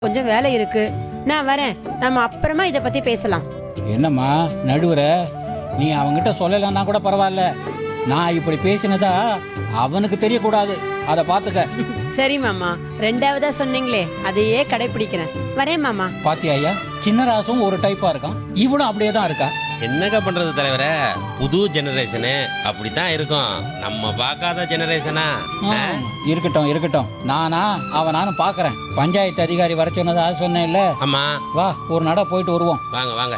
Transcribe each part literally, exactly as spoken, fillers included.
கொஞ்சம் வேலை இருக்கு, நான் வரேன். நம்ம அப்புறமா இத பத்தி பேசலாம். என்னம்மா நடுவர, நீ அவங்கிட்ட சொல்லலைன்னா கூட பரவாயில்ல. நான் இப்படி பேசினதா அவனுக்கு தெரியக்கூடாது. அதை பார்த்துக்க. சரி மாமா, ரெண்டாவதா சொன்னீங்களே அதையே கடைபிடிக்கிறேன். வரேன் மாமா. பாத்தியா ஐயா, சின்ன ராசும் ஒரு டைப்பா இருக்கான், இவனும் அப்படியே தான் இருக்கா. என்னங்க பண்றது தலைவரே, புது ஜெனரேஷனு அப்படித்தான் இருக்கும். நம்ம பார்க்காத ஜெனரேஷனா? ஆ, இருக்கட்டும் இருக்கட்டும், நானா அவனானு பாக்குறேன். பஞ்சாயத்து அதிகாரி வர சொன்னதா சொன்னேன்ல. ஆமா, வா ஒரு நட போயிட்டு வருவோம். வாங்க வாங்க.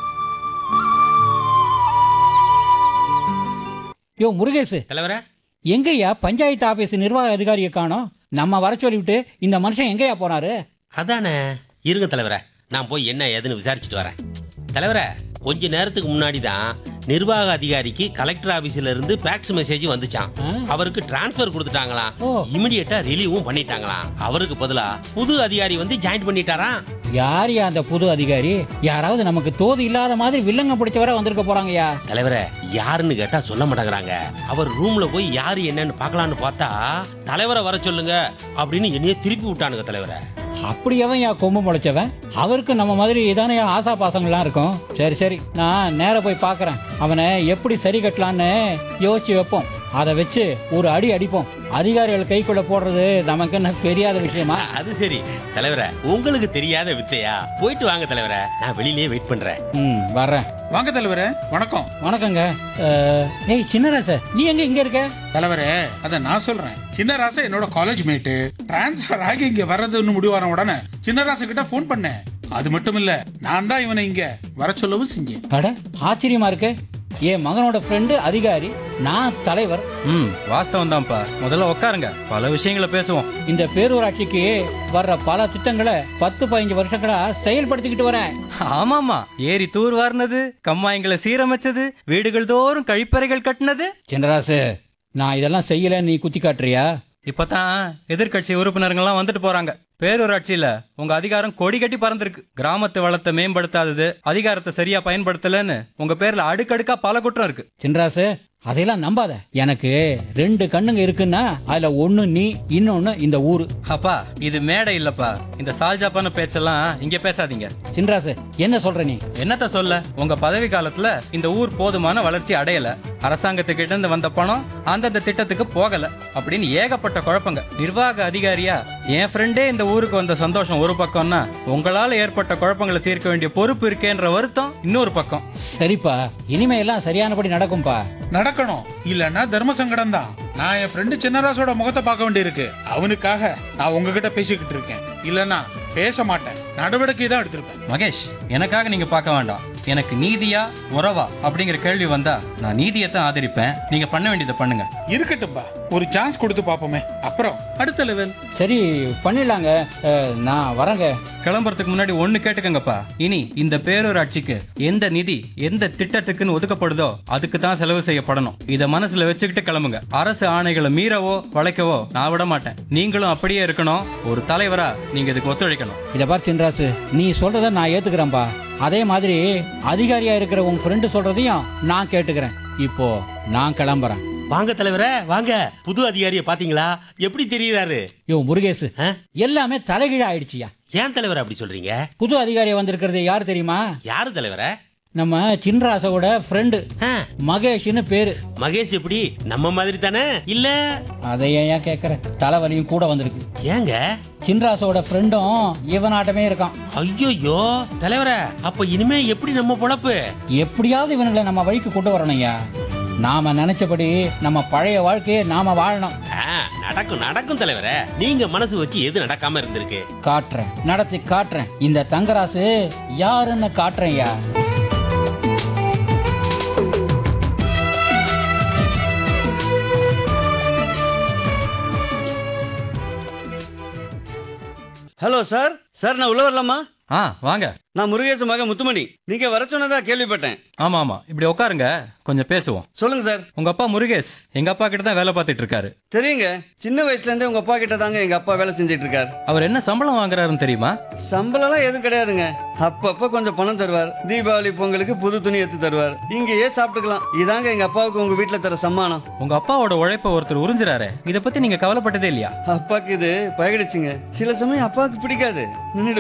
யோ முருகேசு, தலைவரே, எங்கய்யா பஞ்சாயத்து ஆபீஸ் நிர்வாக அதிகாரியை காணோம்? நம்ம வர சொல்லிவிட்டு இந்த மனுஷன் எங்கேயா போனாரு? அதானே, இருங்க தலைவரே, நான் போய் என்ன ஏதுன்னு விசாரிச்சுட்டு வரேன். தலைவரே, கொஞ்ச நேரத்துக்கு முன்னாடி தான் நிர்வாக அதிகாரிக்கு கலெக்டர் ஆபீஸ்ல இருந்து ஃபேக்ஸ் மெசேஜ் வந்துச்சான். அவருக்கு டிரான்ஸ்ஃபர் கொடுத்துட்டாங்களாம். இமிடியேட்டா ரிலீவும் பண்ணிட்டாங்களாம். அவருக்கு பதிலா புது அதிகாரி வந்து ஜாயின் பண்ணிட்டாராம். யாரையா அந்த புது அதிகாரி? யாராவது நமக்கு தோது இல்லாத மாதிரி வில்லங்க பிடிச்சவரை வந்திருக்க போறாங்கய்யா. தலைவரே, யாருன்னு கேட்டா சொல்ல மாட்டேங்கிறாங்க. அவர் ரூம்ல போய் யாரு என்னன்னு பார்க்கலான்னு பார்த்தா தலைவரை வர சொல்லுங்க அப்படின்னு என்னைய திருப்பி விட்டானுங்க. தலைவரை, அப்படி எவன் யா கொம்பு முளைச்சவன்? அவருக்கு நம்ம மாதிரி இதானே ஆசா பாசங்கள்லாம் இருக்கும். சரி சரி, நான் நேர போய் பார்க்கறேன். அவனை எப்படி சரி கட்டலான்னு யோசிச்சு வைப்போம். அதை வச்சு ஒரு அடி அடிப்போம். அதிகாரிகள் கைக்குள்ள போடுறது நமக்கு என்ன தெரியாத விஷயமா? அது சரி தலைவரை, உங்களுக்கு தெரியாத வித்தையா? போயிட்டு வாங்க தலைவரை, நான் வெளியிலேயே வெயிட் பண்றேன். ம், வர்றேன். வாங்க தலைவரே, வணக்கம். வணக்கங்க. அஹ், ஏய் சின்னராச, நீ எங்க இங்க இருக்க? தலைவரே, அத நான் சொல்றேன். சின்னராச என்னோட காலேஜ் மேட்டு. டிரான்ஸ்ஃபர் ஆகி இங்க வர்றதுன்னு முடிவான உடனே சின்னராச கிட்ட போன் பண்ணேன். அது மட்டும் இல்ல, நான் தான் இவனை இங்க வர சொல்லவும் செஞ்சேன். அட ஆச்சரியமா இருக்கு. என் மகனோட ஃப்ரெண்டு அதிகாரி, நான் தலைவர். ம், வாஸ்தவம் தான்ப்பா. முதல்ல உட்காருங்க, பல விஷயங்களை பேசுவோம். இந்த பேரூராட்சிக்கு வர்ற பல திட்டங்களை பத்து பதினஞ்சு வருஷங்களா செயல்படுத்திக்கிட்டு வரேன். ஆமாமா, ஏரி தூர் வார்னது, கம்மாயங்களை சீரமைச்சது, வீடுகள் தோறும் கழிப்பறைகள் கட்டினது. சின்னராசு, நான் இதெல்லாம் செய்யல, நீ குத்தி காட்டுறியா? இப்பதான் எதிர்கட்சி உறுப்பினர்கள்லாம் வந்துட்டு போறாங்க. பேரூராட்சியில உங்க அதிகாரம் கொடி கட்டி பறந்திருக்கு. கிராமத்து வளத்தை மேம்படுத்தாதது, அதிகாரத்தை சரியா பயன்படுத்தலன்னு உங்க பேர்ல அடுக்கடுக்கா பல குற்றம் இருக்கு. சின்னராசு, அதையெல்லாம் நம்பாத. எனக்கு ரெண்டு கண்ணுங்க இருக்குன்னா அதுல ஒண்ணு நீ, இன்னொன்னு இந்த ஊரு. அப்பா, இது மேடை இல்லப்பா. இந்த சால்ஜாப்பான பேச்செல்லாம் இங்க பேசாதீங்க. சின்னராசு, என்ன சொல்ற நீ? என்னத்த சொல்ல, உங்க பதவி காலத்துல இந்த ஊர் போதுமான வளர்ச்சி அடையல, அரசாங்கத்துக்கிட்ட இருந்து வந்த பணம் அந்தந்த திட்டத்துக்கு போகல அப்படின்னு ஏகப்பட்ட குழப்பங்க. நிர்வாக அதிகாரியா என் ஃப்ரெண்டே இந்த ஊருக்கு வந்த சந்தோஷம் ஒரு பக்கம்னா, உங்களால ஏற்பட்ட குழப்பங்களை தீர்க்க வேண்டிய பொறுப்பு இருக்கேன்ற வருத்தம் இன்னொரு பக்கம். சரிப்பா, இனிமே எல்லாம் சரியானபடி நடக்கும்பா. நடக்கணும், இல்லன்னா தர்ம சங்கடம் தான். நான் என் ஃப்ரெண்டு சின்னராசோட முகத்தை பார்க்க வேண்டியிருக்கு. அவனுக்காக நான் உங்ககிட்ட பேசிக்கிட்டு இருக்கேன். இல்லன்னா பேச மாட்டேன், நடவடிக்கை தான் எடுத்திருப்பேன். மகேஷ், எனக்காக நீங்க பார்க்க வேண்டாம். எனக்கு நீதியா உறவா அப்படிங்கிற கேள்வி வந்தா நான் நீதியை தான் ஆதரிப்பேன். நீங்க பண்ண வேண்டியதை பண்ணுங்க. இருக்கட்டும்பா, ஒரு சான்ஸ் கொடுத்து பார்ப்போமே, அப்புறம் அடுத்த லெவல். சரி பண்ணிடலாங்க. அஹ், நான் வரேங்க. கிளம்புறதுக்கு முன்னாடி ஒண்ணு கேட்டுக்கங்கப்பா. இனி இந்த பேரூராட்சிக்கு எந்த நிதி எந்த திட்டத்துக்குன்னு ஒதுக்கப்படுதோ அதுக்கு தான் செலவு செய்யப்படணும். இத மனசுல வச்சுக்கிட்டு கிளம்புங்க. அரசு ஆணைகளை மீறவோ வளைக்கவோ நான் விட மாட்டேன். நீங்களும் அப்படியே இருக்கணும். ஒரு தலைவரா நீங்க இதுக்கு ஒத்துழைக்கணும். இதை பார் சின்னராசு, நீ சொல்றத நான் ஏத்துக்கிறேன்பா. அதே மாதிரி அதிகாரியா இருக்கிற உன் ஃப்ரெண்டு சொல்றதையும் நான் கேட்டுக்கிறேன். இப்போ நான் கிளம்புறேன். வாங்க தலைவரே, வாங்க. புது அதிகாரியை பாத்தீங்களா? எப்படி தெரியுறாரு? யோ முருகேசு, ஆ? எல்லாமே தலைகீழ ஆயிடுச்சியா. ஏன் தலைவர் அப்படி சொல்றீங்க? புது அதிகாரி வந்திருக்கிறது யாரு தெரியுமா? யாரு தலைவரே? நம்ம சின்னராசோட ஃப்ரெண்டு ஆ, மகேஷ்னு பேரு. மகேஷ் எப்படி நம்ம மாதிரி தானே? இல்ல அதை ஏன் கேட்கற? தலைவலியும் கூட வந்திருக்கு. ஏங்க? சின்னராசோட ஃப்ரெண்டும் இவனாட்டமே இருக்கான். ஐயோ தலைவரே, அப்ப இனிமே எப்படி நம்ம பொழப்பு? எப்படியாவது இவனுங்களை நம்ம வழிக்கு கொண்டு வரணும்யா. நாம நினைச்சபடி நம்ம பழைய வாழ்க்கையை நாம வாழணும். ஆ, நடக்கும் நடக்கும் தலைவரே. நீங்க மனசு வச்சு எது நடக்காம இருந்திருக்கு? காட்டுறேன், நடத்தி காட்டுறேன். இந்த தங்கராசு யாருன்னு காட்டுறேன்யா. Hello sir. சார், நான் உள்ள வரலாமா? ஆ, வாங்க. நான் முருகேச மகன் முத்துமணி. நீங்க வர சொன்னதா கேள்விப்பட்டேன். ஆமா ஆமா, இப்படி உட்காருங்க, கொஞ்சம் பேசுவோம். சொல்லுங்க சார். உங்க அப்பா முருகேஷ் எங்க அப்பா கிட்ட தான் வேலை பார்த்துட்டு இருக்காரு. தெரியுங்க, சின்ன வயசுல இருந்தே உங்க அப்பா கிட்ட தாங்க எங்க அப்பா வேலை செஞ்சுட்டு இருக்காரு. அவர் என்ன சம்பளம் வாங்குறாருன்னு தெரியுமா? சம்பளம்லாம் எதுவும் கிடையாதுங்க. அப்பப்ப கொஞ்சம் பணம் தருவார். தீபாவளி பொங்கலுக்கு புது துணி எடுத்து தருவார். இங்கேயே சாப்பிட்டுக்கலாம். இதாங்க எங்க அப்பாவுக்கு உங்க வீட்டுல தர சம்மானம். உங்க அப்பாவோட உழைப்ப ஒருத்தர் உறிஞ்சுறாரு. இத பத்தி நீங்க கவலைப்பட்டதே இல்லையா? அப்பாக்கு இது பழகிடுச்சுங்க. சில சமயம் அப்பாவுக்கு பிடிக்காது. நின்னுடு